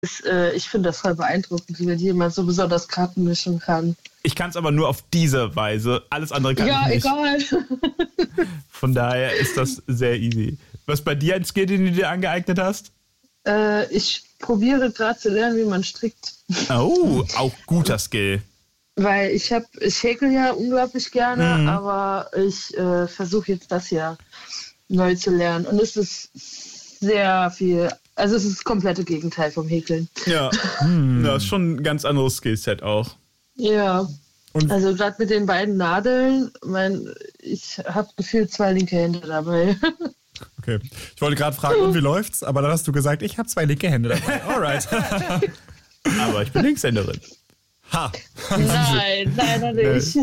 Ich finde das voll beeindruckend, wie jemand so besonders Karten mischen kann. Ich kann es aber nur auf diese Weise. Alles andere kann ich nicht. Ja, egal. Von daher ist das sehr easy. Was bei dir ein Skill, den du dir angeeignet hast? Ich probiere gerade zu lernen, wie man strickt. Oh, auch guter Skill. Weil ich häkel ja unglaublich gerne, aber ich versuche jetzt das hier neu zu lernen. Und es ist sehr viel, also es ist das komplette Gegenteil vom Häkeln. Ja, das ist schon ein ganz anderes Skillset auch. Ja, und also gerade mit den beiden Nadeln, ich habe gefühlt 2 linke Hände dabei. Okay, ich wollte gerade fragen, und wie läuft's? Aber dann hast du gesagt, ich habe 2 linke Hände dabei. Alright. Aber ich bin Linkshänderin. Ha! Nein, leider nicht.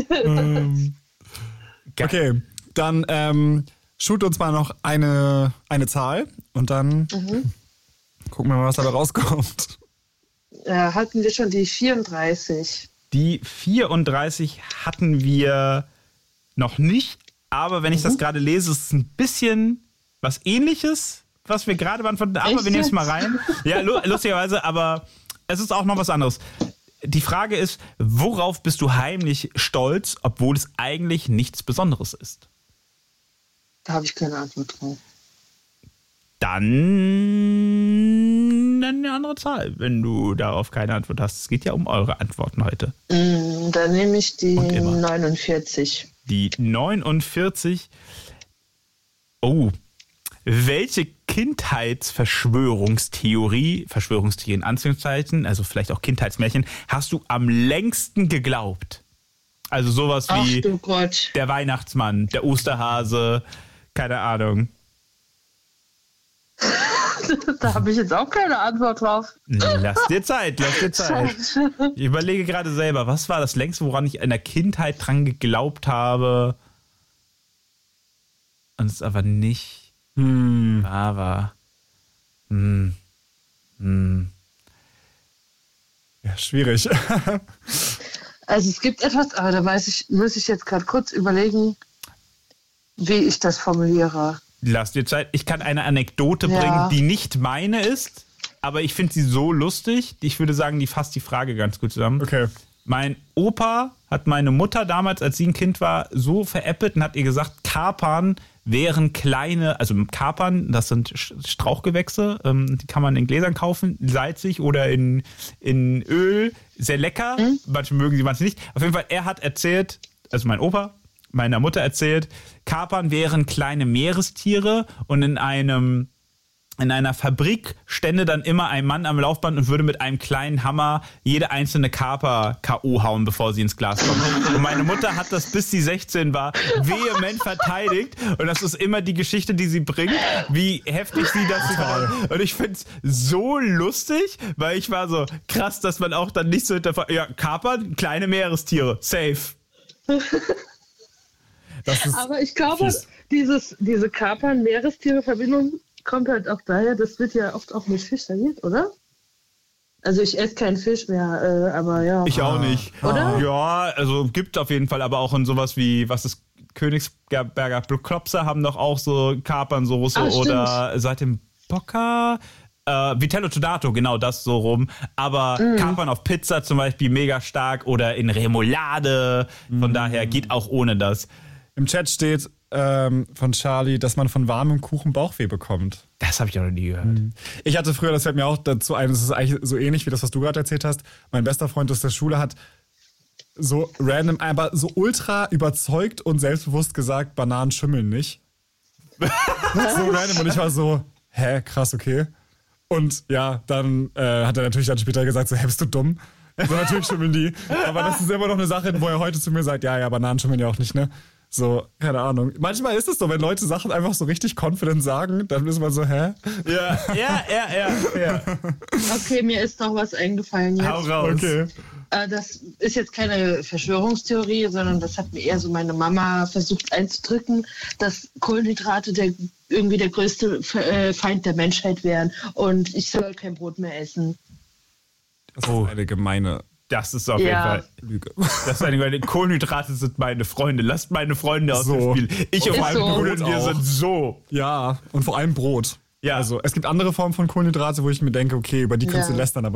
Okay, dann shoot uns mal noch eine Zahl und dann gucken wir mal, was dabei rauskommt. Hatten wir schon die 34? Die 34 hatten wir noch nicht, aber wenn ich das gerade lese, ist es ein bisschen was Ähnliches, was wir gerade beantwortet haben. Aber wir nehmen es mal rein. Ja, lustigerweise, aber es ist auch noch was anderes. Die Frage ist, worauf bist du heimlich stolz, obwohl es eigentlich nichts Besonderes ist? Da habe ich keine Antwort drauf. Dann eine andere Zahl, wenn du darauf keine Antwort hast. Es geht ja um eure Antworten heute. Dann nehme ich die 49. Die 49. Oh, welche Verschwörungstheorie in Anführungszeichen, also vielleicht auch Kindheitsmärchen, hast du am längsten geglaubt? Also sowas wie der Weihnachtsmann, der Osterhase, keine Ahnung. Da habe ich jetzt auch keine Antwort drauf. Lass dir Zeit. Ich überlege gerade selber, was war das längste, woran ich in der Kindheit dran geglaubt habe und es aber nicht wahr war. Ja, schwierig. Also es gibt etwas, aber da muss ich jetzt gerade kurz überlegen, wie ich das formuliere. Lass dir Zeit. Ich kann eine Anekdote bringen, die nicht meine ist, aber ich finde sie so lustig. Ich würde sagen, die fasst die Frage ganz gut zusammen. Okay. Mein Opa hat meine Mutter damals, als sie ein Kind war, so veräppelt und hat ihr gesagt, Kapern wären kleine, also Kapern, das sind Strauchgewächse, die kann man in Gläsern kaufen, salzig oder in Öl, sehr lecker. Manche mögen sie, manche nicht. Auf jeden Fall, er hat erzählt, also mein Opa, meiner Mutter erzählt, Kapern wären kleine Meerestiere und in einer Fabrik stände dann immer ein Mann am Laufband und würde mit einem kleinen Hammer jede einzelne Kaper K.O. hauen, bevor sie ins Glas kommt. Und meine Mutter hat das, bis sie 16 war, vehement verteidigt. Und das ist immer die Geschichte, die sie bringt, wie heftig sie das verteidigt. Und ich finde es so lustig, weil ich war so krass, dass man auch dann nicht so hinterfragt, ja, Kapern, kleine Meerestiere, safe. Aber ich glaube, diese Kapern-Meerestiere-Verbindung kommt halt auch daher, das wird ja oft auch mit Fisch serviert, oder? Also ich esse keinen Fisch mehr, aber ja. Ich auch nicht. Oder? Ja, also gibt auf jeden Fall, aber auch in sowas wie, was ist Königsberger Klopse haben doch auch so Kapernsoße oder seit dem Bocca... Vitello Todato, genau das so rum. Aber Kapern auf Pizza zum Beispiel mega stark oder in Remoulade. Von daher geht auch ohne das. Im Chat steht von Charlie, dass man von warmem Kuchen Bauchweh bekommt. Das habe ich auch noch nie gehört. Ich hatte früher, das fällt mir auch dazu ein, das ist eigentlich so ähnlich wie das, was du gerade erzählt hast. Mein bester Freund aus der Schule hat so random, aber so ultra überzeugt und selbstbewusst gesagt, Bananen schimmeln nicht. So random und ich war so, krass, okay. Und ja, dann hat er natürlich dann später gesagt, so, bist du dumm? So, natürlich schimmeln die. Aber das ist immer noch eine Sache, wo er heute zu mir sagt, ja, Bananen schimmeln ja auch nicht, ne? So, keine Ahnung. Manchmal ist es so, wenn Leute Sachen einfach so richtig confident sagen, dann ist man so, Ja. Okay, mir ist noch was eingefallen jetzt. Hau raus. Okay. Das ist jetzt keine Verschwörungstheorie, sondern das hat mir eher so meine Mama versucht einzudrücken, dass Kohlenhydrate irgendwie der größte Feind der Menschheit wären und ich soll kein Brot mehr essen. Das ist eine gemeine... Das ist auf jeden Fall Lüge. Das ist eine Kohlenhydrate sind meine Freunde. Lasst meine Freunde aus dem Spiel. Ich und mein Bruder und wir sind so. Ja, und vor allem Brot. Ja. Also es gibt andere Formen von Kohlenhydrate, wo ich mir denke, okay, über die kannst du lästern, aber